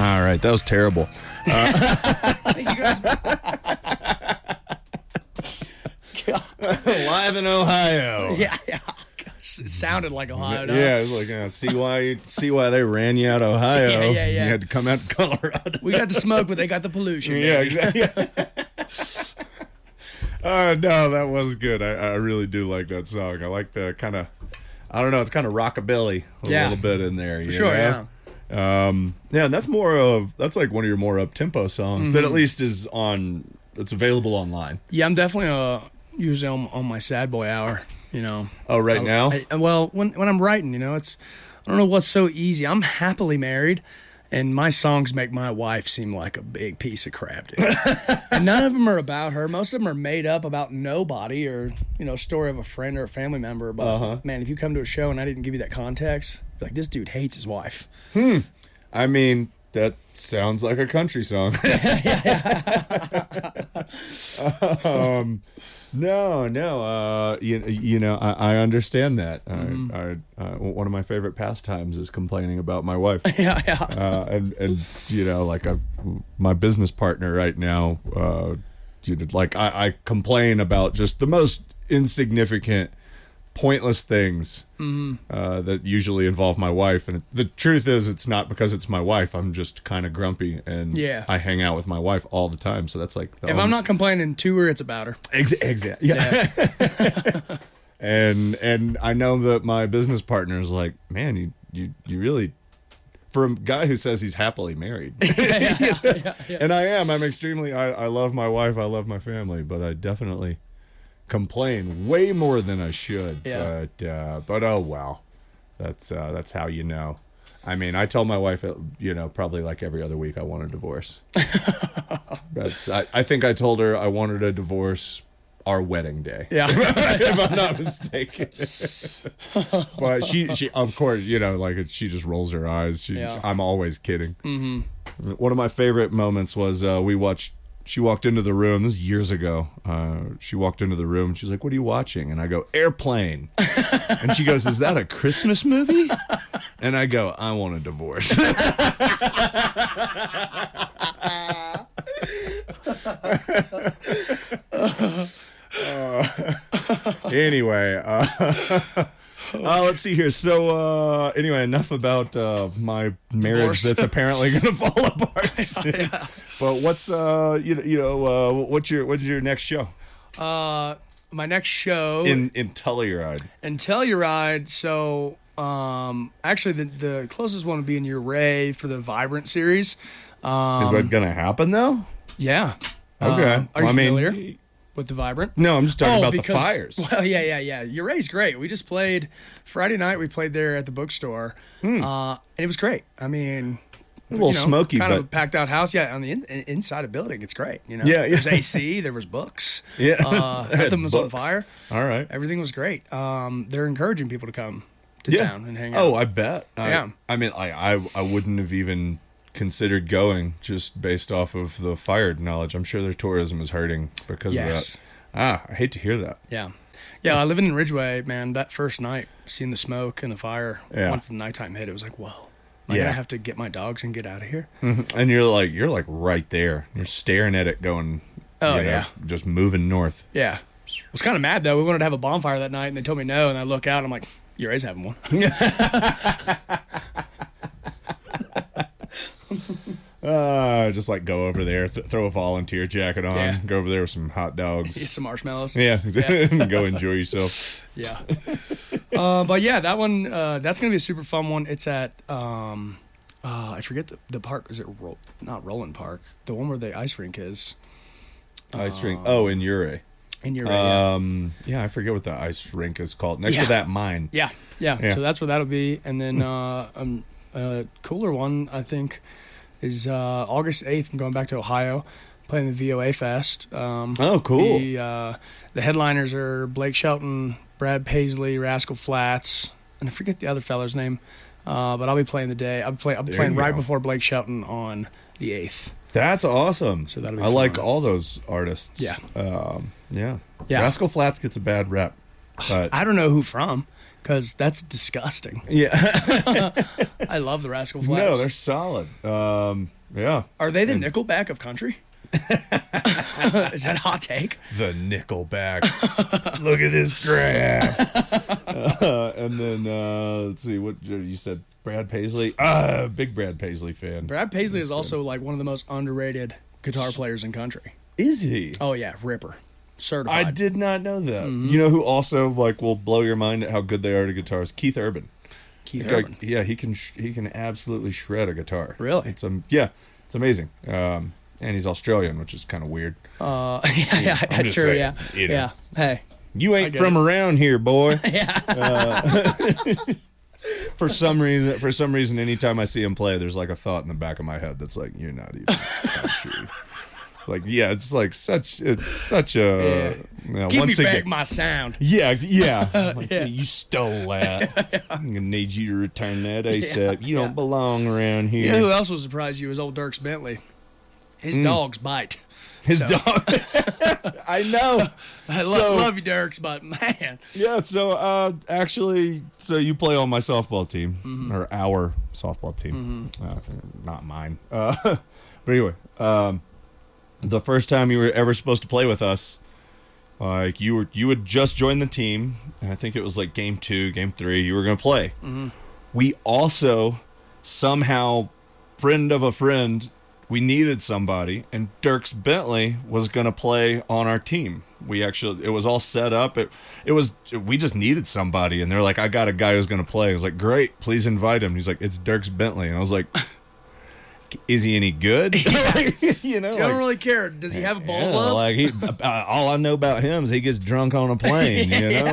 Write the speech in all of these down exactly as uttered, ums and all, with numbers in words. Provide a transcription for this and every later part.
All right, that was terrible. Uh, You guys, live in Ohio. yeah, yeah. It sounded like Ohio. Dog. Yeah, it's like uh, see why see why they ran you out of Ohio. Yeah, yeah, yeah. You had to come out to Colorado. We got the smoke, but they got the pollution. Yeah, baby. exactly. Uh, no, that was good. I, I really do like that song. I like the kind of, I don't know, it's kind of rockabilly a Yeah. little bit in there. For you sure, know? yeah. Um, yeah, and that's more of, that's like one of your more up-tempo songs that at least is on, it's available online. Yeah, I'm definitely uh, usually on, on my sad boy hour, you know. Oh, right I- now? I- well, when when I'm writing, you know, it's, I don't know what's so easy. I'm happily married, and my songs make my wife seem like a big piece of crap, dude. And none of them are about her. Most of them are made up about nobody or, you know, story of a friend or a family member. But, Uh-huh. man, if you come to a show and I didn't give you that context, like, this dude hates his wife. I mean, that sounds like a country song. um, no, no. Uh, you, you know, I, I understand that. Mm-hmm. I, I, uh, one of my favorite pastimes is complaining about my wife. yeah, yeah. uh, and and you know, like I've, my business partner right now, uh, you know, like I, I complain about just the most insignificant, pointless things Mm-hmm. uh, that usually involve my wife. And the truth is, it's not because it's my wife. I'm just kind of grumpy, and Yeah. I hang out with my wife all the time. So that's like the If only- I'm not complaining to her, it's about her. Ex- exactly. Yeah. Yeah. and and I know that my business partner is like, man, you you you really, for a guy who says he's happily married, yeah, yeah, yeah. and I am. I'm extremely. I, I love my wife. I love my family, but I definitely complain way more than I should. Yeah. But uh, but oh well, that's uh, that's how you know. I mean, I tell my wife, you know, probably like every other week, I want a divorce. That's. I, I think I told her I wanted a divorce our wedding day. Yeah. If I'm not mistaken. But she, she, of course, you know, like she just rolls her eyes. She, Yeah. I'm always kidding. Mm-hmm. One of my favorite moments was uh, we watched. She walked into the room. This is years ago. Uh, she walked into the room. She's like, "What are you watching?" And I go, "Airplane." And she goes, "Is that a Christmas movie?" And I go, "I want a divorce." Uh, anyway, uh, uh, let's see here. So, uh, anyway, enough about uh, my marriage Divorce. that's apparently going to fall apart. But what's uh, you know, you know, uh, what's your what's your next show Uh, my next show in in Telluride? in Telluride. So, um, actually, the the closest one would be in Uray for the Vibrant series. Um, Is that going to happen though? yeah. Okay, Um, are you Well, I mean, familiar with the Vibrant? No, I'm just talking Oh, about because- the fires. Well, yeah, yeah, yeah. Uray's great. We just played Friday night. We played there at the bookstore, uh, and it was great. I mean, Hmm. A little you know, smoky, kind but of a packed out house. Yeah, on the in, inside of building, it's great. You know, Yeah, yeah. There's A C. There was books. Yeah. uh, nothing was on Books. fire. All right. Everything was great. Um, they're encouraging people to come to Yeah. town and hang out. Oh, I bet. I, Yeah. I mean, I, I I wouldn't have even considered going just based off of the fire knowledge. I'm sure their tourism is hurting because Yes. of that. Ah, I hate to hear that. Yeah. Yeah, I live in Ridgeway, man. That first night, seeing the smoke and the fire, Yeah. once the nighttime hit, it was like, whoa. Am I Yeah. going to have to get my dogs and get out of here? And you're like you're like right there. You're staring at it going. Oh, you know, yeah. just moving north. Yeah. I was kind of mad, though. We wanted to have a bonfire that night, and they told me no, and I look out, and I'm like, Uray's having one. Uh, just like go over there, th- throw a volunteer jacket on, Yeah. go over there with some hot dogs. Some marshmallows. Yeah, go enjoy yourself. Yeah. uh, but yeah, that one, uh, that's going to be a super fun one. It's at, um, uh, I forget the, the park. Is it Ro- not Roland Park? The one where the ice rink is Ice rink. Oh, in Uray. in your area. Um, yeah, I forget what the ice rink is called. Next Yeah. to that mine. Yeah, yeah, Yeah. So that's where that'll be. And then uh, um, a cooler one, I think, is uh, August eighth. I'm going back to Ohio, playing the V O A Fest. Um, Oh, cool. The, uh, the headliners are Blake Shelton, Brad Paisley, Rascal Flatts, and I forget the other feller's name. Uh, but I'll be playing the day. I'll be, play, I'll be There playing you right go. before Blake Shelton on the eighth. That's awesome. So that'll be I like fun. all those artists. Yeah. Um, yeah. Yeah. Rascal Flatts gets a bad rep. But I don't know who from, because that's disgusting. yeah. I love the Rascal Flatts. No, they're solid. Um, Yeah. Are they the And- Nickelback of country? Is that a hot take? The Nickelback. Look at this graph. uh, and then uh, let's see what you said. Brad Paisley. Ah, big Brad Paisley fan. Brad Paisley is also like one of the most underrated guitar players in country. Is he? Oh yeah, Ripper, certified. I did not know that. Mm-hmm. You know who also like will blow your mind at how good they are at guitars? Keith Urban. Keith Like, Urban. yeah, he can sh- he can absolutely shred a guitar. Really? It's um yeah, it's amazing. Um, and he's Australian, which is kind of weird. Uh, yeah, yeah, I'm just true, saying, yeah, you know. yeah. Hey, You I ain't get from it. around here, boy. yeah. For some reason, for some reason, anytime I see him play, there's like a thought in the back of my head that's like, "You're not even country." Like, yeah, it's like such, it's such a. You know, Give me once back again- my sound. Yeah, ex- yeah. Like, Yeah. You stole that. I'm gonna need you to return that ASAP. You don't yeah. belong around here. You know who else will surprise you? Is old Dirks Bentley. His Mm. dogs bite. His So- dog. I know. I lo- So- love you, Dirks, but man, Yeah. So, uh, actually, so you play on my softball team, Mm-hmm. or our softball team, uh, not mine. Uh, but anyway, um, the first time you were ever supposed to play with us, like you were, you had just joined the team, and I think it was like game two, game three. You were going to play. Mm-hmm. We also somehow, friend of a friend, we needed somebody, and Dirks Bentley was going to play on our team. We actually, it was all set up. It, it was, we just needed somebody, and they're like, "I got a guy who's going to play." I was like, "Great, please invite him." He's like, "It's Dirks Bentley," and I was like, "Is he any good?" You know, I don't like, really care. Does he have a ball yeah, glove? like he, uh, all I know about him is he gets drunk on a plane. You know,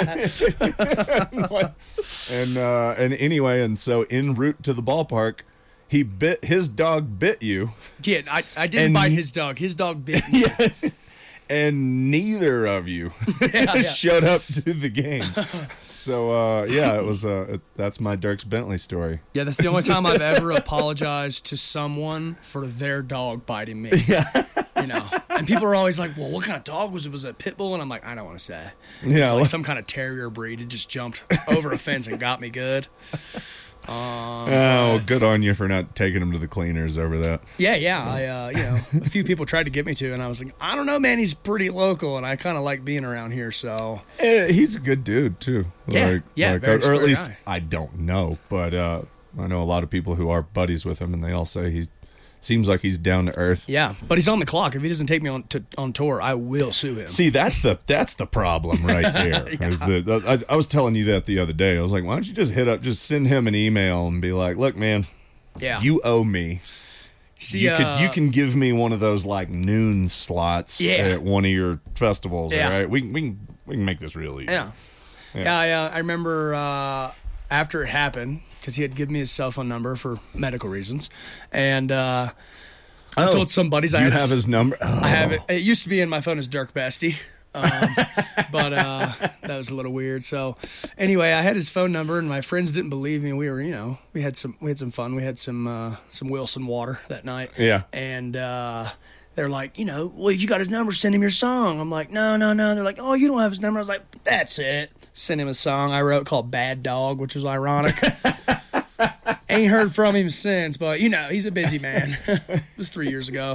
like, and uh, and anyway, and so en route to the ballpark, he bit his dog bit you, Kid, I, I didn't And- bite his dog. His dog bit me. and neither of you yeah. showed up to the game. So uh, yeah, it was. Uh, it, that's my Dirks Bentley story. Yeah, that's the only time I've ever apologized to someone for their dog biting me. Yeah. You know, and people are always like, "Well, what kind of dog was it? Was it a pit bull?" And I'm like, "I don't want to say." Yeah, It's like like- some kind of terrier breed. It just jumped over a fence and got me good. Um, Oh, good on you for not taking him to the cleaners over that. yeah, yeah. I, uh, you know, a few people tried to get me to, and I was like, I don't know, man. He's pretty local, and I kind of like being around here. So Eh, he's a good dude too. Yeah, Like- yeah, like, very or, or at square least guy. I don't know, but uh, I know a lot of people who are buddies with him, and they all say he seems like he's down to earth. yeah, but he's on the clock. If he doesn't take me on to, on tour, I will sue him. See, that's the that's the problem right there. is that, I, I was telling you that the other day. I was like, why don't you just hit up, just send him an email and be like, look, man, Yeah, you owe me. see, you uh, could you can give me one of those like noon slots Yeah. at one of your festivals. Yeah. All right, we can we can we can make this real easy. Yeah. Yeah. Yeah, I, uh, I remember uh, after it happened, because he had given me his cell phone number for medical reasons. And uh, I Oh, told some buddies I You had have his, his number. I have it. It used to be in my phone as Dirk Bestie. Um, but uh, that was a little weird. So anyway, I had his phone number, and my friends didn't believe me. We were, you know, we had some, we had some fun. We had some, uh, some Wilson water that night. Yeah. And uh, they're like, you know, well, if you got his number, send him your song. I'm like, no, no, no. They're like, oh, you don't have his number. I was like, that's it. Send him a song I wrote called "Bad Dog," which was ironic. Ain't heard from him since, but you know, he's a busy man. It was three years ago.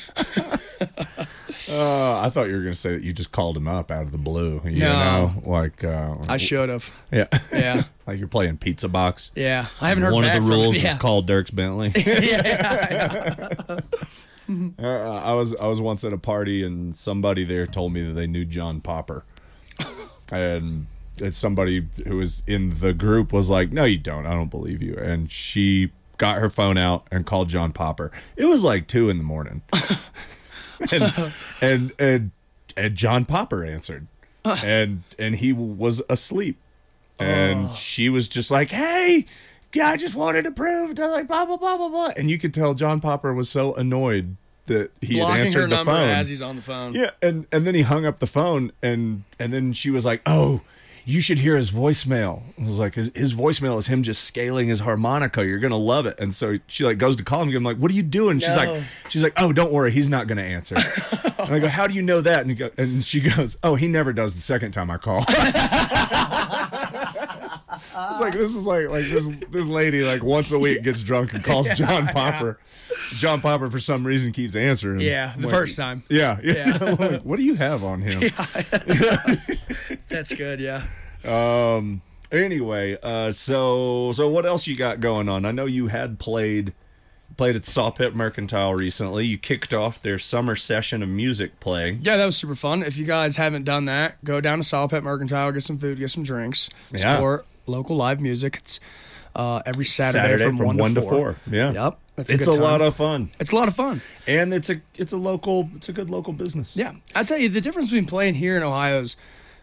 Uh, I thought you were going to say that you just called him up out of the blue. You No. know, like uh, I should have. yeah, Yeah. like you're playing pizza box. Yeah, I haven't heard One back of the from him. rules Yeah. is called Dirks Bentley. yeah, Uh, I was I was once at a party and somebody there told me that they knew John Popper, and it's somebody who was in the group was like, "No, you don't. I don't believe you." And she got her phone out and called John Popper. It was like two in the morning, and, and and and John Popper answered, and and he was asleep, and she was just like, "Hey." Yeah, I just wanted to prove to like blah blah blah blah blah, and you could tell John Popper was so annoyed that he had blocking answered her the number phone. as he's on the phone. Yeah, and and then he hung up the phone, and and then she was like, "Oh, you should hear his voicemail." I was like, "His, his voicemail is him just scaling his harmonica. You're gonna love it." And so she like goes to call him. I'm like, "What are you doing?" She's No. like, "She's like, oh, don't worry, he's not gonna answer." And I go, "How do you know that?" And, he go, and she goes, "Oh, he never does the second time I call." It's like this is like like this this lady like once a week gets drunk and calls John Popper. John Popper for some reason keeps answering. Yeah, the like, first time. Yeah, yeah. yeah. Like, what do you have on him? Yeah. That's good. Yeah. Um. Anyway, uh, so so what else you got going on? I know you had played played at Sawpit Mercantile recently. You kicked off their summer session of music playing. Yeah, that was super fun. If you guys haven't done that, go down to Sawpit Mercantile, get some food, get some drinks, yeah. support local live music. It's uh, every Saturday, Saturday from, from one, one to to four. four. Yeah, yep. That's a it's good a time. lot of fun. It's a lot of fun, and it's a it's a local it's a good local business. Yeah, I tell you the difference between playing here in Ohio is.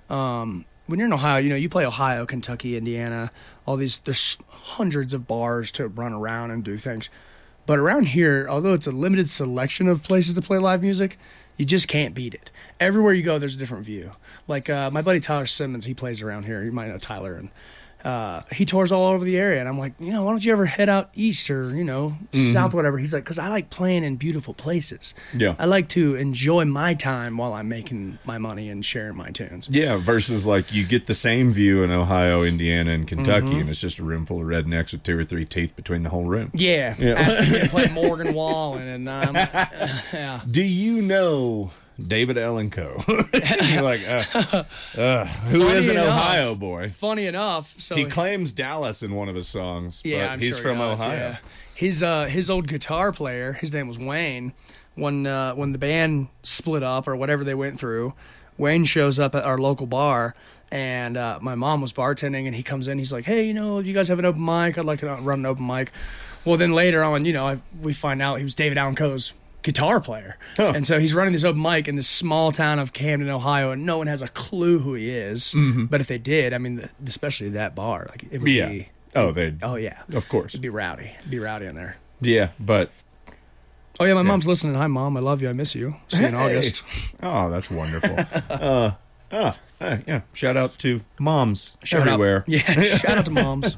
Um, When you're in Ohio, you know, you play Ohio, Kentucky, Indiana, all these, there's hundreds of bars to run around and do things. But around here, although it's a limited selection of places to play live music, you just can't beat it. Everywhere you go, there's a different view. Like uh, my buddy Tyler Simmons, he plays around here. You might know Tyler. And uh, he tours all over the area. And I'm like, you know, why don't you ever head out east or, you know, mm-hmm. south, whatever. He's like, because I like playing in beautiful places. Yeah. I like to enjoy my time while I'm making my money and sharing my tunes. Yeah, versus like you get the same view in Ohio, Indiana, and Kentucky, mm-hmm. and it's just a room full of rednecks with two or three teeth between the whole room. Yeah. yeah. Asking me to play Morgan Wallen. And um, uh, yeah. Do you know David Allen Coe? You're like, uh, uh, who funny is an enough, Ohio boy? Funny enough, so he claims Dallas in one of his songs. Yeah, but I'm he's sure from he does, Ohio. Yeah. His uh, his old guitar player, his name was Wayne. When uh, when the band split up or whatever they went through, Wayne shows up at our local bar, and uh, my mom was bartending, and he comes in. He's like, "Hey, you know, you guys have an open mic? I'd like to run an open mic." Well, then later on, you know, I, we find out he was David Allen Coe's guitar player. Huh. And so he's running this open mic in this small town of Camden, Ohio, and no one has a clue who he is. Mm-hmm. But if they did, I mean, the, especially that bar, like it would yeah. be. Oh, they. Oh yeah. Of course. It'd be rowdy. It'd be rowdy in there. Yeah, but. Oh yeah, my yeah. mom's listening. Hi, Mom. I love you. I miss you. See you in hey. August. Oh, that's wonderful. uh, uh, uh, yeah. Shout out to moms shout everywhere. Out. Yeah. Shout out to moms.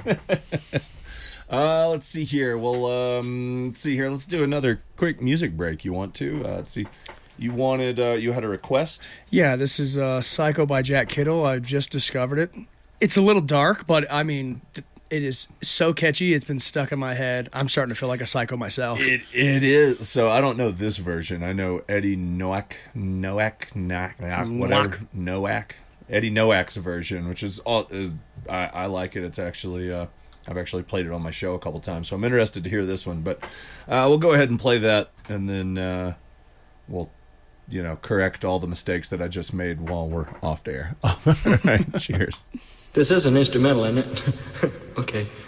Uh, let's see here. Well, um, let's see here. Let's do another quick music break. You want to? Uh, let's see. You wanted, uh, you had a request? Yeah, this is uh, Psycho by Jack Kittle. I just discovered it. It's a little dark, but I mean, it is so catchy. It's been stuck in my head. I'm starting to feel like a psycho myself. It It is. So I don't know this version. I know Eddie Nowak, Nowak, Nowak, whatever. Nowak. Eddie Nowak's version, which is all, is, I, I like it. It's actually, uh, I've actually played it on my show a couple times, so I'm interested to hear this one. But uh, we'll go ahead and play that, and then uh, we'll, you know, correct all the mistakes that I just made while we're off air. All right, cheers. This is an instrumental, isn't it? Okay.